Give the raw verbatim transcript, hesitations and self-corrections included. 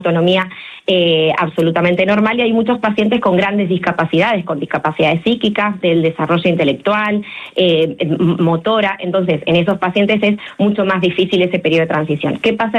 autonomía eh, absolutamente normal, y hay muchos pacientes con grandes discapacidades, con discapacidades psíquicas, del desarrollo intelectual, eh, motora. Entonces, en esos pacientes es mucho más difícil ese periodo de transición. ¿Qué pasa